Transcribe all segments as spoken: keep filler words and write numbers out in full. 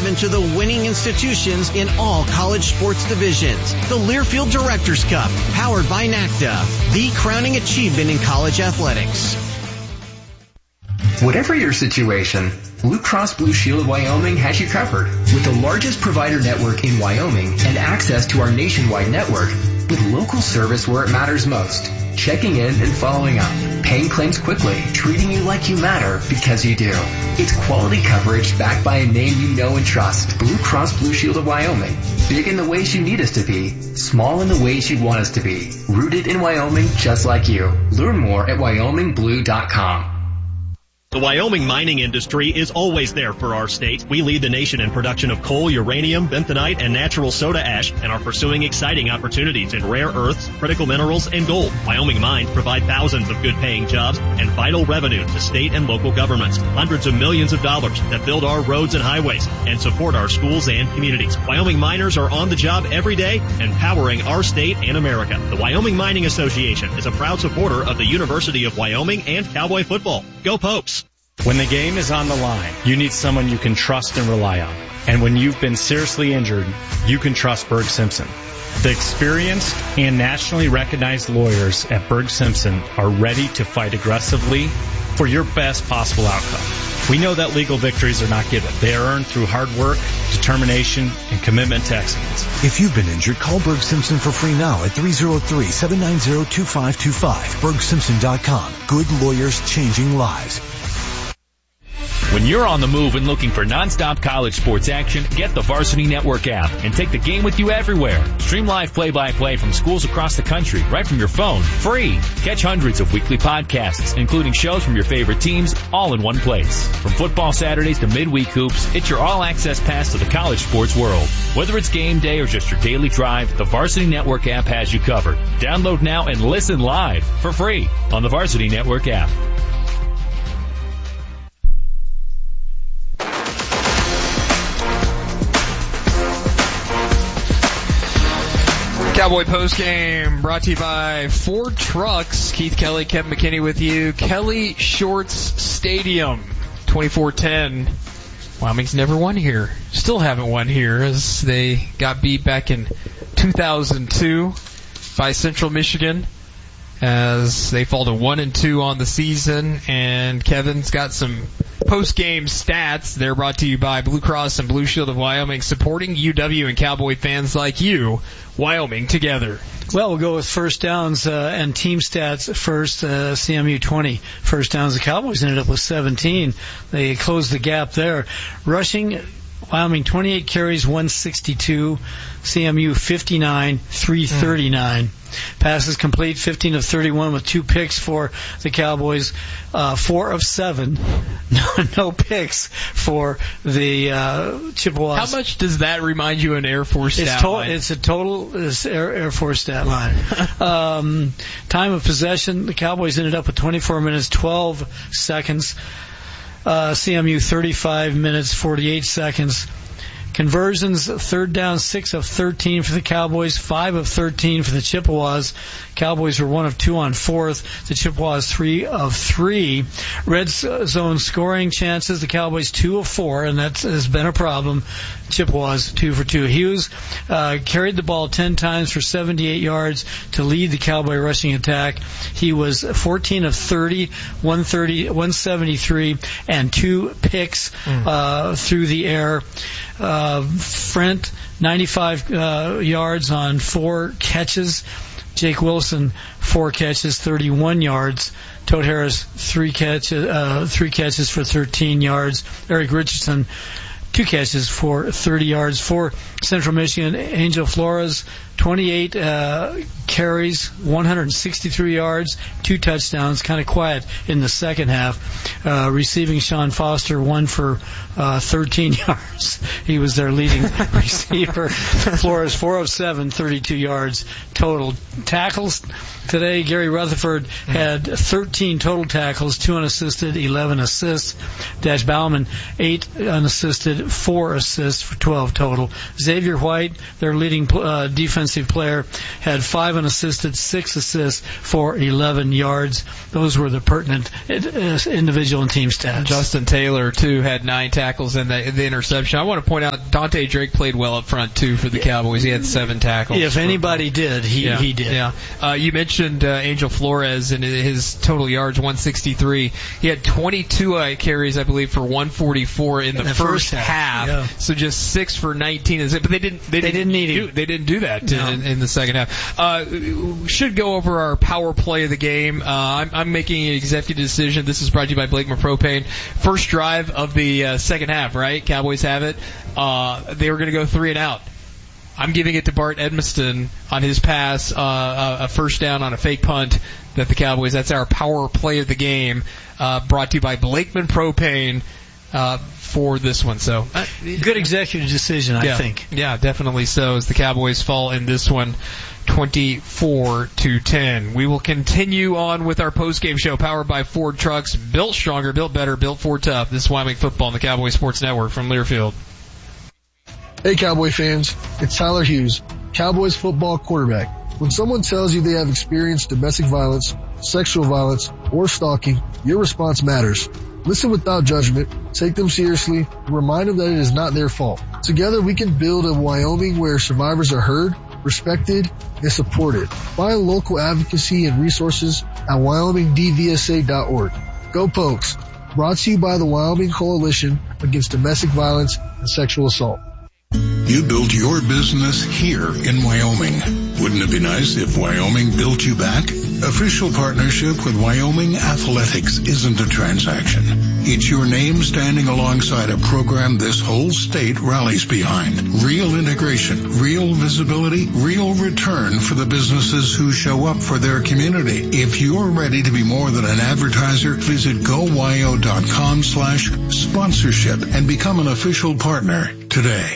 seven to the winning institutions in all college sports divisions. The Learfield Directors Cup, powered by NACDA, the crowning achievement in college athletics. Whatever your situation, Blue Cross Blue Shield of Wyoming has you covered. With the largest provider network in Wyoming and access to our nationwide network, with local service where it matters most, checking in and following up, paying claims quickly, treating you like you matter because you do. It's quality coverage backed by a name you know and trust. Blue Cross Blue Shield of Wyoming. Big in the ways you need us to be, small in the ways you'd want us to be. Rooted in Wyoming just like you. Learn more at wyoming blue dot com. The Wyoming mining industry is always there for our state. We lead the nation in production of coal, uranium, bentonite, and natural soda ash, and are pursuing exciting opportunities in rare earths, critical minerals, and gold. Wyoming mines provide thousands of good-paying jobs and vital revenue to state and local governments. Hundreds of millions of dollars that build our roads and highways and support our schools and communities. Wyoming miners are on the job every day, empowering our state and America. The Wyoming Mining Association is a proud supporter of the University of Wyoming and Cowboy football. Go Pokes! When the game is on the line, you need someone you can trust and rely on. And when you've been seriously injured, you can trust Berg Simpson. The experienced and nationally recognized lawyers at Berg Simpson are ready to fight aggressively for your best possible outcome. We know that legal victories are not given. They are earned through hard work, determination, and commitment to excellence. If you've been injured, call Berg Simpson for free now at three oh three, seven nine zero, two five two five. berg simpson dot com. Good lawyers changing lives. When you're on the move and looking for nonstop college sports action, get the Varsity Network app and take the game with you everywhere. Stream live play-by-play from schools across the country right from your phone, free. Catch hundreds of weekly podcasts, including shows from your favorite teams, all in one place. From football Saturdays to midweek hoops, it's your all-access pass to the college sports world. Whether it's game day or just your daily drive, the Varsity Network app has you covered. Download now and listen live for free on the Varsity Network app. Cowboy postgame brought to you by Ford Trucks. Keith Kelly, Kevin McKinney with you. Kelly Shorts Stadium, twenty-four ten. Wyoming's never won here. Still haven't won here as they got beat back in two thousand two by Central Michigan as they fall to one and two on the season. And Kevin's got some post-game stats. They're brought to you by Blue Cross and Blue Shield of Wyoming, supporting U W and Cowboy fans like you. Wyoming together. Well, we'll go with first downs uh, and team stats first. Uh, C M U twenty first downs. The Cowboys ended up with seventeen. They closed the gap there. Rushing, Wyoming twenty-eight carries, one sixty-two. C M U fifty-nine, three thirty-nine. Mm. Passes complete, fifteen of thirty-one with two picks for the Cowboys. Uh, four of seven. No, no picks for the uh, Chippewas. How much does that remind you of an Air Force stat it's to- line? It's a total it's Air, Air Force stat line. um, time of possession, the Cowboys ended up with twenty-four minutes, twelve seconds. Uh, C M U thirty-five minutes, forty-eight seconds. Conversions, third down, six of thirteen for the Cowboys, five of thirteen for the Chippewas. Cowboys were one of two on fourth. The Chippewas, three of three. Red zone scoring chances, the Cowboys, two of four, and that has been a problem. Chippewas, two for two. Hughes uh, carried the ball ten times for seventy-eight yards to lead the Cowboy rushing attack. He was fourteen of thirty, one thirty, one seventy-three, and two picks mm. uh, through the air. Uh, Frent, ninety-five uh, yards on four catches. Jake Wilson, four catches, thirty-one yards. Todd Harris, three catches, uh, three catches for thirteen yards. Eric Richardson, two catches for thirty yards. For Central Michigan, Angel Flores, twenty-eight uh, carries, one hundred sixty-three yards, two touchdowns. Kind of quiet in the second half. Uh, receiving, Sean Foster, one for uh, thirteen yards. He was their leading receiver. Flores, four of seven, thirty-two yards total. Tackles today, Gary Rutherford had thirteen total tackles, two unassisted, eleven assists. Dash Bauman, eight unassisted, four assists for twelve total. Xavier White, their leading uh, defensive player, had five seven assisted, six assists for eleven yards. Those were the pertinent individual and team stats. Justin Taylor, too, had nine tackles in the, the interception. I want to point out Dante Drake played well up front, too, for the Cowboys. He had seven tackles. If anybody did, he, yeah, he did. Yeah. Uh, you mentioned uh, Angel Flores and his total yards, one sixty-three. He had twenty-two uh, carries, I believe, for one forty-four in the, in the first, first half. half. Yeah. So just six for nineteen. But they didn't. They, they didn't, didn't need do, him. They didn't do that no. in, in the second half. Uh, should go over our power play of the game. Uh, I'm, I'm making an executive decision. This is brought to you by Blakeman Propane. First drive of the uh, second half, right? Cowboys have it. Uh, they were going to go three and out. I'm giving it to Bart Edmiston on his pass, uh, a first down on a fake punt that the Cowboys. That's our power play of the game. Uh, brought to you by Blakeman Propane. Uh, for this one, so uh, good executive decision, I yeah, think. Yeah, definitely so. As the Cowboys fall in this one, twenty-four to ten. We will continue on with our post-game show, powered by Ford Trucks, built stronger, built better, built Ford tough. This is Wyoming Football on the Cowboy Sports Network from Learfield. Hey, Cowboy fans, it's Tyler Hughes, Cowboys football quarterback. When someone tells you they have experienced domestic violence, sexual violence, or stalking, your response matters. Listen without judgment, take them seriously, and remind them that it is not their fault. Together we can build a Wyoming where survivors are heard, respected, and supported. Find local advocacy and resources at wyoming d v s a dot org. Go Pokes! Brought to you by the Wyoming Coalition Against Domestic Violence and Sexual Assault. You built your business here in Wyoming. Wouldn't it be nice if Wyoming built you back? Official partnership with Wyoming Athletics isn't a transaction. It's your name standing alongside a program this whole state rallies behind. Real integration, real visibility, real return for the businesses who show up for their community. If you're ready to be more than an advertiser, visit go wyo dot com slash sponsorship and become an official partner today.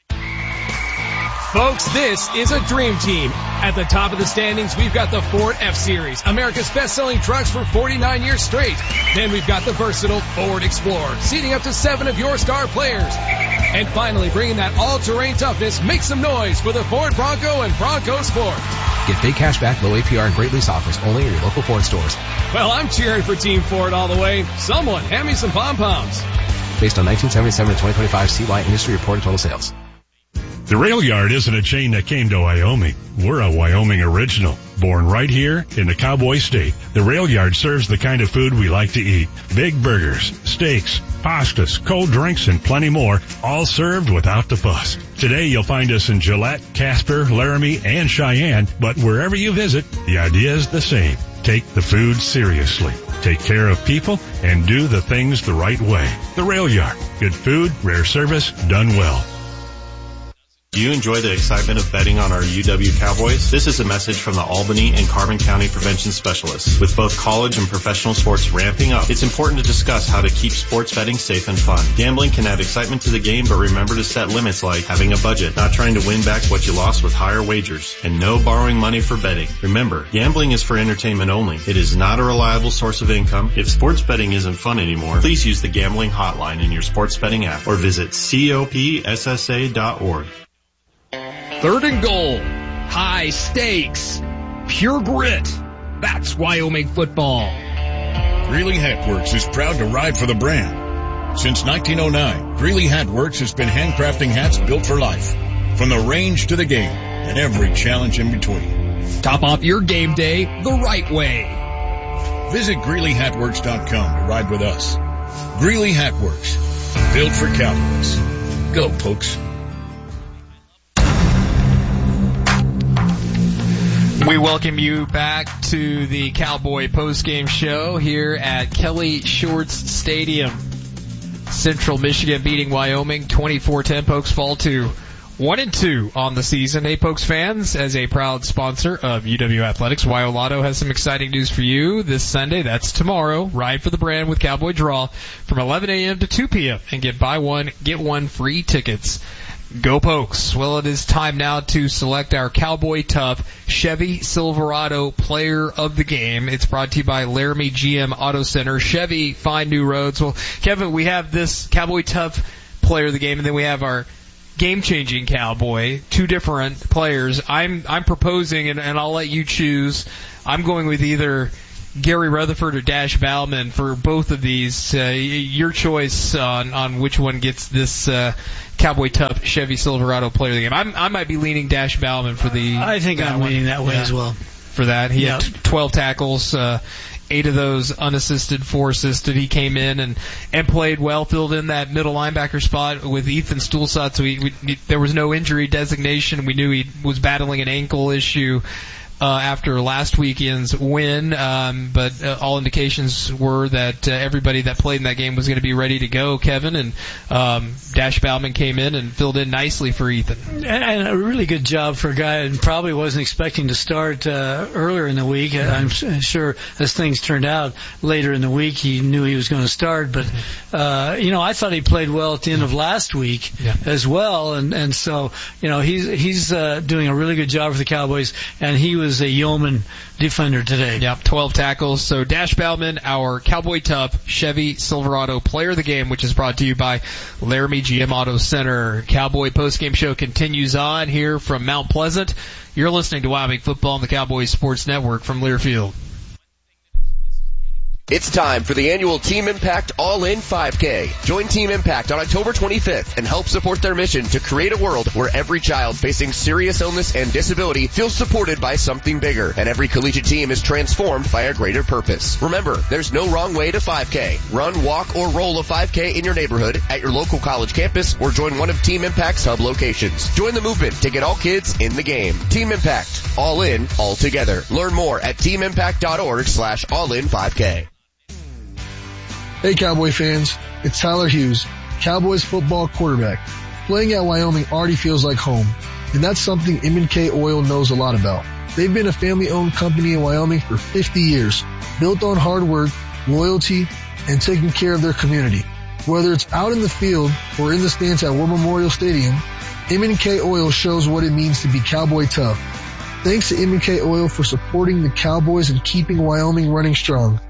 Folks, this is a dream team. At the top of the standings, we've got the Ford F-Series, America's best-selling trucks for forty-nine years straight. Then we've got the versatile Ford Explorer, seating up to seven of your star players. And finally, bringing that all-terrain toughness, make some noise for the Ford Bronco and Bronco Sport. Get big cash back, low A P R, and great lease offers only at your local Ford stores. Well, I'm cheering for Team Ford all the way. Someone, hand me some pom-poms. Based on nineteen seventy-seven to twenty twenty-five C Y Industry Report and total sales. The Rail Yard isn't a chain that came to Wyoming. We're a Wyoming original, born right here in the Cowboy State. The Rail Yard serves the kind of food we like to eat. Big burgers, steaks, pastas, cold drinks, and plenty more, all served without the fuss. Today you'll find us in Gillette, Casper, Laramie, and Cheyenne, but wherever you visit, the idea is the same. Take the food seriously. Take care of people and do the things the right way. The Rail Yard. Good food, rare service, done well. Do you enjoy the excitement of betting on our U W Cowboys? This is a message from the Albany and Carbon County Prevention Specialists. With both college and professional sports ramping up, it's important to discuss how to keep sports betting safe and fun. Gambling can add excitement to the game, but remember to set limits like having a budget, not trying to win back what you lost with higher wagers, and no borrowing money for betting. Remember, gambling is for entertainment only. It is not a reliable source of income. If sports betting isn't fun anymore, please use the gambling hotline in your sports betting app or visit copssa dot org. Third and goal. High stakes. Pure grit. That's Wyoming football. Greeley Hatworks is proud to ride for the brand. Since nineteen oh nine, Greeley Hatworks has been handcrafting hats built for life. From the range to the game and every challenge in between. Top off your game day the right way. Visit Greeley Hatworks dot com to ride with us. Greeley Hatworks. Built for Cowboys. Go, Pokes. We welcome you back to the Cowboy postgame show here at Kelly Shorts Stadium. Central Michigan beating Wyoming twenty-four ten. Pokes fall to one and two on the season. Hey, Pokes fans, as a proud sponsor of U W Athletics, Wyo Lotto has some exciting news for you this Sunday. That's tomorrow. Ride for the brand with Cowboy Draw from eleven a.m. to two p.m. and get buy one, get one free tickets. Go Pokes. Well, it is time now to select our Cowboy Tough Chevy Silverado Player of the Game. It's brought to you by Laramie G M Auto Center. Chevy, find new roads. Well, Kevin, we have this Cowboy Tough Player of the Game, and then we have our game-changing Cowboy, two different players. I'm I'm proposing, and, and I'll let you choose. I'm going with either Gary Rutherford or Dash Bauman for both of these. Uh, your choice on, on which one gets this uh, Cowboy Tough Chevy Silverado player of the game. I'm, I might be leaning Dash Bauman for the. I think I'm one. leaning that way yeah. as well. For that, he yep. had twelve tackles. Uh, Eight of those unassisted, four assisted. He came in and, and played well, filled in that middle linebacker spot with Ethan Stulsat. So we, we, there was no injury designation. We knew he was battling an ankle issue uh, after last weekend's win. Um, but uh, all indications were that uh, everybody that played in that game was going to be ready to go, Kevin. And um, Dash Bauman came in and filled in nicely for Ethan. And a really good job for a guy that probably wasn't expecting to start uh, earlier in the week. I'm sure as things turned out later in the week, he knew he was going to start. But, uh, you know, I thought he played well at the end of last week yeah. as well. And, and so, you know, he's he's uh, doing a really good job for the Cowboys, and he was a yeoman defender today. Yep, twelve tackles. So Dash Bauman, our Cowboy Tough Chevy Silverado player of the game, which is brought to you by Laramie G M Auto Center. Cowboy postgame show continues on here from Mount Pleasant. You're listening to Wyoming Football on the Cowboys Sports Network from Learfield. It's time for the annual Team Impact All-In five K. Join Team Impact on October twenty-fifth and help support their mission to create a world where every child facing serious illness and disability feels supported by something bigger, and every collegiate team is transformed by a greater purpose. Remember, there's no wrong way to five K. Run, walk, or roll a five K in your neighborhood, at your local college campus, or join one of Team Impact's hub locations. Join the movement to get all kids in the game. Team Impact. All in, all together. Learn more at teamimpact.org slash all-in-5K. Hey Cowboy fans, it's Tyler Hughes, Cowboys football quarterback. Playing at Wyoming already feels like home, and that's something M and K Oil knows a lot about. They've been a family-owned company in Wyoming for fifty years, built on hard work, loyalty, and taking care of their community. Whether it's out in the field or in the stands at War Memorial Stadium, M and K Oil shows what it means to be Cowboy tough. Thanks to M and K Oil for supporting the Cowboys and keeping Wyoming running strong.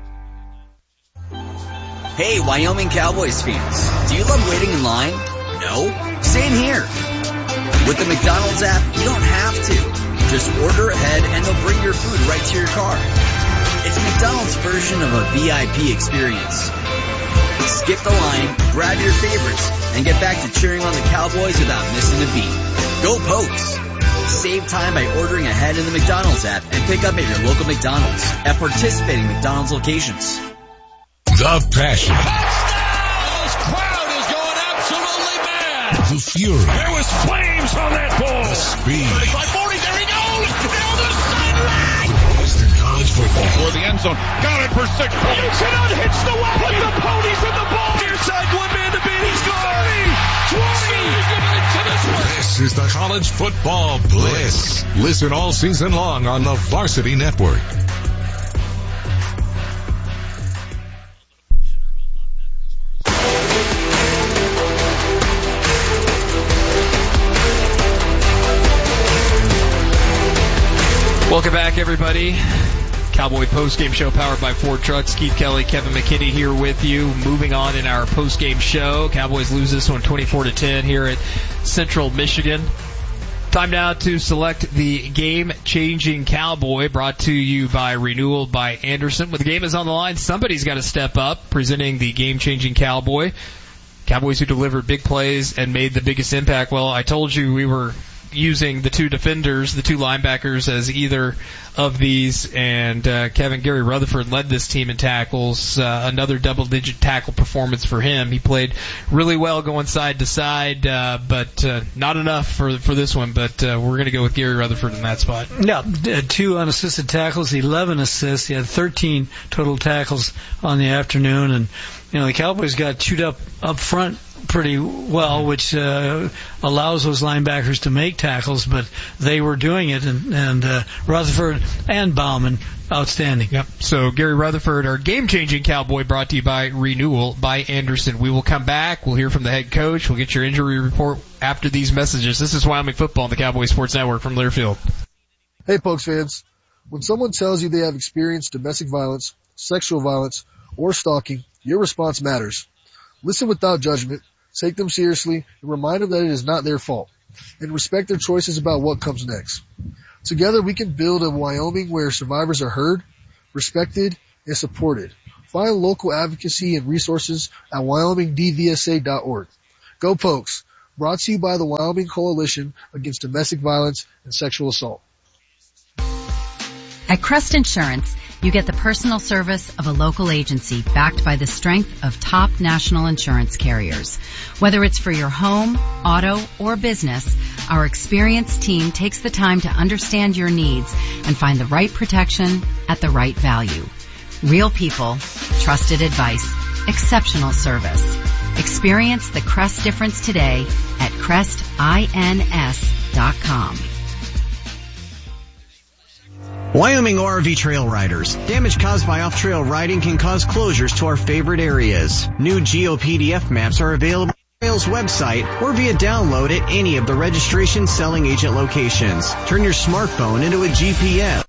Hey, Wyoming Cowboys fans, do you love waiting in line? No? Same here. With the McDonald's app, you don't have to. Just order ahead and they'll bring your food right to your car. It's McDonald's version of a V I P experience. Skip the line, grab your favorites, and get back to cheering on the Cowboys without missing a beat. Go Pokes! Save time by ordering ahead in the McDonald's app and pick up at your local McDonald's at participating McDonald's locations. The passion. This crowd is going absolutely mad. The fury. There was flames on that ball. The speed. thirty-five forty, there he goes. Down the sideline. Western College football. For the end zone. Got it for six points. You cannot hitch the wagon. Put the ponies in the ball. Near side, one man to beat. He's gone. twenty. This is the College Football Blitz. Listen all season long on the Varsity Network. Welcome back, everybody. Cowboy postgame show powered by Ford Trucks. Keith Kelly, Kevin McKinney here with you. Moving on in our postgame show. Cowboys lose this one twenty-four to ten here at Central Michigan. Time now to select the game-changing Cowboy, brought to you by Renewal by Anderson. When the game is on the line, somebody's got to step up, presenting the game-changing Cowboy. Cowboys who delivered big plays and made the biggest impact. Well, I told you we were using the two defenders, the two linebackers, as either of these, and uh, Kevin Gary Rutherford led this team in tackles. Uh, another double-digit tackle performance for him. He played really well going side to side, uh, but uh, not enough for for this one. But uh, we're going to go with Gary Rutherford in that spot. Yeah, two unassisted tackles, eleven assists. He had thirteen total tackles on the afternoon, and you know the Cowboys got chewed up up front pretty well, which uh, allows those linebackers to make tackles, but they were doing it, and, and uh, Rutherford and Bauman, outstanding. Yep. So Gary Rutherford, our game-changing Cowboy, brought to you by Renewal by Anderson. We will come back. We'll hear from the head coach. We'll get your injury report after these messages. This is Wyoming Football on the Cowboy Sports Network from Learfield. Hey, Pokes fans. When someone tells you they have experienced domestic violence, sexual violence, or stalking, your response matters. Listen without judgment. take them seriously, and remind them that it is not their fault, and respect their choices about what comes next. Together we can build a Wyoming where survivors are heard, respected, and supported. Find local advocacy and resources at wyoming d v s a dot org. Go Pokes! Brought to you by the Wyoming Coalition Against Domestic Violence and Sexual Assault. At Crest Insurance, you get the personal service of a local agency backed by the strength of top national insurance carriers. Whether it's for your home, auto, or business, our experienced team takes the time to understand your needs and find the right protection at the right value. Real people, trusted advice, exceptional service. Experience the Crest difference today at crest ins dot com. Wyoming O R V trail riders. Damage caused by off-trail riding can cause closures to our favorite areas. New Geo P D F maps are available on the Trails website or via download at any of the registration selling agent locations. Turn your smartphone into a G P S.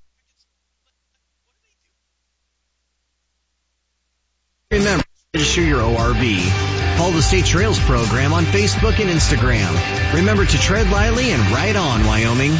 Remember to register your O R V. Follow the State Trails program on Facebook and Instagram. Remember to tread lightly and ride on, Wyoming.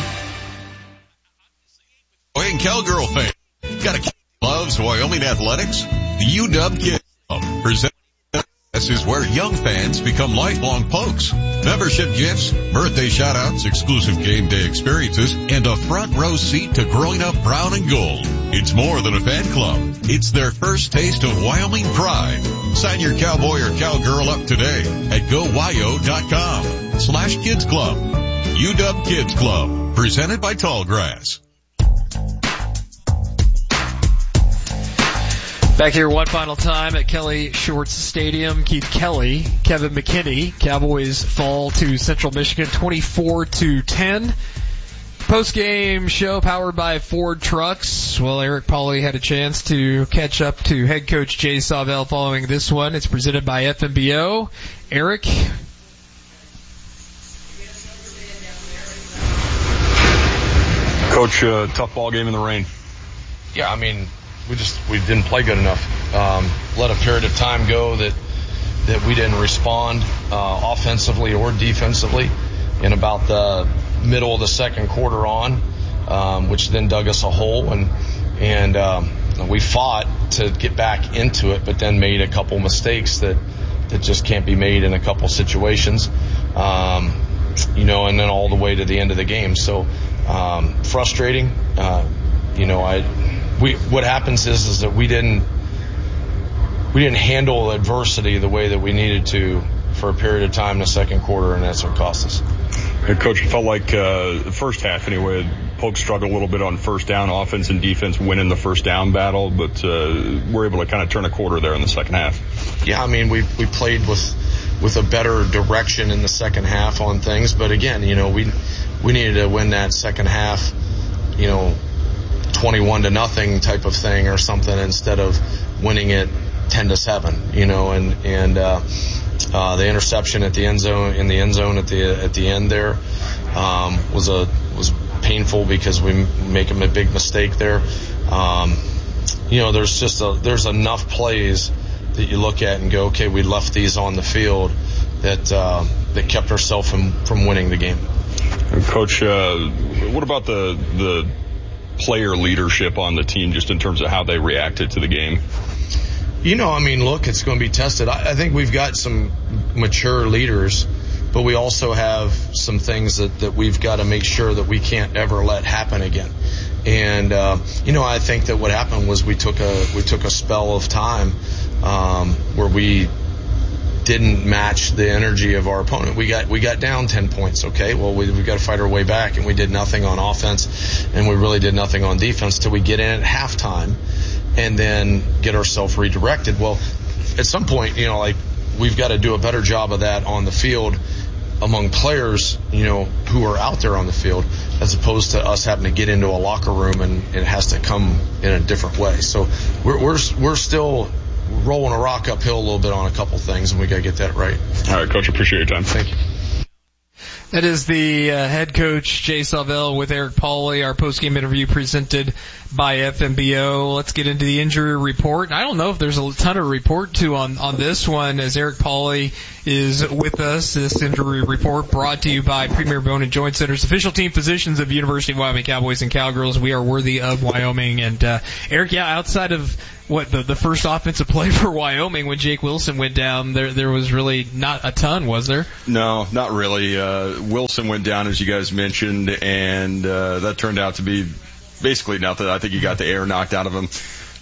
Wyoming Cowgirl fan. Got a kid who loves Wyoming athletics? The U W Kids Club presents. This is where young fans become lifelong Pokes. Membership gifts, birthday shout-outs, exclusive game day experiences, and a front row seat to growing up brown and gold. It's more than a fan club. It's their first taste of Wyoming pride. Sign your cowboy or cowgirl up today at go wyo dot com slash kids club. U W Kids Club, presented by Tallgrass. Back here one final time at Kelly Shorts Stadium. Keith Kelly, Kevin McKinney. Cowboys fall to Central Michigan twenty-four to ten. Post-game show powered by Ford Trucks. Well, Eric Pauley had a chance to catch up to head coach Jay Sawvel following this one. It's presented by F M B O. Eric? Coach, uh, tough ball game in the rain. Yeah, I mean, we just we didn't play good enough. Um, let a period of time go that that we didn't respond uh, offensively or defensively in about the middle of the second quarter on, um, which then dug us a hole, and and um, we fought to get back into it, but then made a couple mistakes that that just can't be made in a couple situations, um, you know, and then all the way to the end of the game. So um, frustrating. Uh, you know, I. We, what happens is, is that we didn't, we didn't handle adversity the way that we needed to for a period of time in the second quarter, and that's what cost us. And Coach, it felt like, uh, the first half anyway, Polk struggled a little bit on first down, offense and defense winning the first down battle, but, uh, we're able to kind of turn a quarter there in the second half. Yeah, I mean, we, we played with, with a better direction in the second half on things, but again, you know, we, we needed to win that second half, you know, twenty-one to nothing type of thing or something instead of winning it ten to seven, you know, and, and, uh, uh, the interception at the end zone, in the end zone at the, at the end there, um, was a, was painful because we make a big mistake there. Um, you know, there's just a, there's enough plays that you look at and go, okay, we left these on the field that, uh, that kept ourselves from, from winning the game. Coach, uh, what about the, the, player leadership on the team just in terms of how they reacted to the game? You know, I mean, look, it's going to be tested. I, I think we've got some mature leaders, but we also have some things that, that we've got to make sure that we can't ever let happen again. And, uh, you know, I think that what happened was we took a, we took a spell of time, um, where we didn't match the energy of our opponent. We got we got down ten points. Okay, well we we got to fight our way back, and we did nothing on offense, and we really did nothing on defense till we get in at halftime, and then get ourselves redirected. Well, at some point, you know, like we've got to do a better job of that on the field among players, you know, who are out there on the field, as opposed to us having to get into a locker room and, and it has to come in a different way. So we're we're we're still rolling a rock uphill a little bit on a couple things, and we got to get that right. All right, Coach, appreciate your time. Thank you. That is the uh, head coach, Jay Sawvel, with Eric Pauley. Our post-game interview presented by F M B O. Let's get into the injury report. I don't know if there's a ton to report to on, on this one, as Eric Pauley is with us. This injury report brought to you by Premier Bone and Joint Centers, official team physicians of University of Wyoming Cowboys and Cowgirls. We are worthy of Wyoming. And uh, Eric, yeah, outside of what the, the first offensive play for Wyoming when Jake Wilson went down, there there was really not a ton, was there? No, not really. Uh, Wilson went down, as you guys mentioned, and uh, that turned out to be basically nothing. I think he got the air knocked out of him.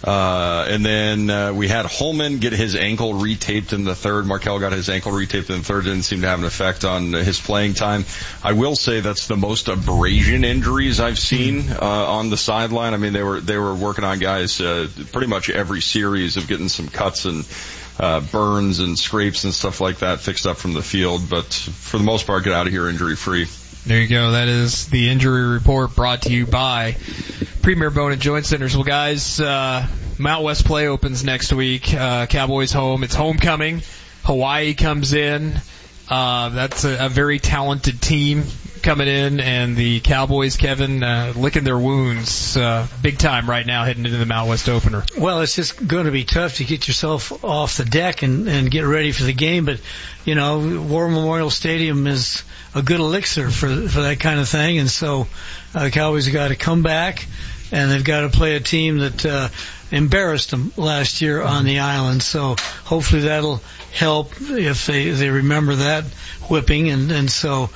Uh, and then uh, we had Holman get his ankle retaped in the third. Markel got his ankle retaped in the third. Didn't seem to have an effect on his playing time. I will say that's the most abrasion injuries I've seen uh, on the sideline. I mean, they were they were working on guys uh, pretty much every series of getting some cuts and uh, burns and scrapes and stuff like that fixed up from the field. But for the most part, get out of here injury free. There you go. That is the injury report brought to you by Premier Bone and Joint Centers. Well, guys, uh, Mount West play opens next week. Uh, Cowboys home. It's homecoming. Hawaii comes in. Uh, that's a, a very talented team coming in, and the Cowboys, Kevin, uh, licking their wounds uh, big time right now heading into the Mount West opener. Well, it's just going to be tough to get yourself off the deck and, and get ready for the game, but, you know, War Memorial Stadium is a good elixir for for that kind of thing, and so uh, the Cowboys have got to come back, and they've got to play a team that uh, embarrassed them last year on the island, so hopefully that'll help if they, they remember that whipping, and, and so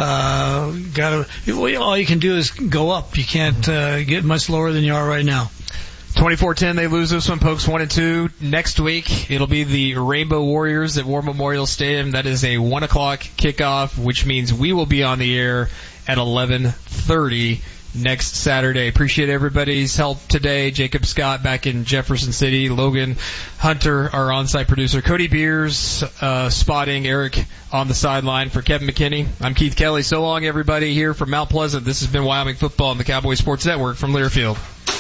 uh, gotta, all you can do is go up. You can't uh, get much lower than you are right now. twenty-four ten, they lose this one. Pokes one and two. Next week, it'll be the Rainbow Warriors at War Memorial Stadium. That is a one o'clock kickoff, which means we will be on the air at eleven thirty next Saturday. Appreciate everybody's help today. Jacob Scott back in Jefferson City. Logan Hunter, our on-site producer. Cody Beers uh, spotting Eric on the sideline. For Kevin McKinney, I'm Keith Kelly. So long, everybody, here from Mount Pleasant. This has been Wyoming Football on the Cowboy Sports Network from Learfield.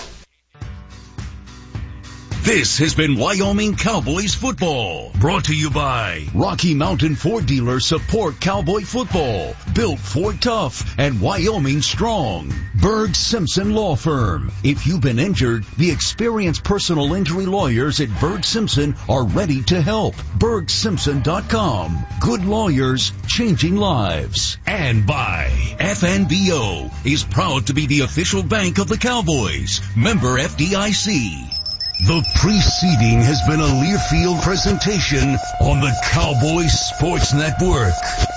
This has been Wyoming Cowboys Football, brought to you by Rocky Mountain Ford Dealers support Cowboy football, built Ford tough and Wyoming strong. Berg Simpson Law Firm. If you've been injured, the experienced personal injury lawyers at Berg Simpson are ready to help. berg simpson dot com. Good lawyers, changing lives. And by F N B O is proud to be the official bank of the Cowboys. Member F D I C. The preceding has been a Learfield presentation on the Cowboys Sports Network.